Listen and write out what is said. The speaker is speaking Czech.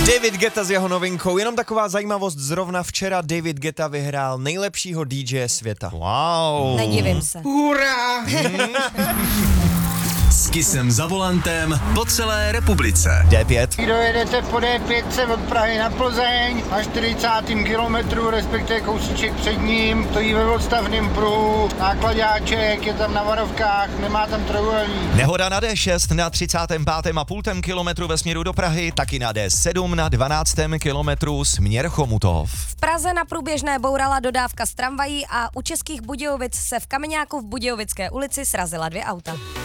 David Guetta s jeho novinkou. Jenom taková zajímavost, zrovna včera David Guetta vyhrál nejlepšího DJ světa. Wow. Nedivím se. Hurá! S Kissem za volantem po celé republice. D5. Kdo jedete po D5 od Prahy na Plzeň na 40. kilometru, respektive kousíček před ním, stojí ve odstavném pruhu, nákladáček, je tam na varovkách, nemá tam trojuhelník. Nehoda na D6 na 35,5 kilometru ve směru do Prahy, taky na D7 na 12. kilometru směr Chomutov. V Praze na průběžné bourala dodávka z tramvají a u Českých Budějovic se v Kameňáku v Budějovické ulici srazila 2 auta.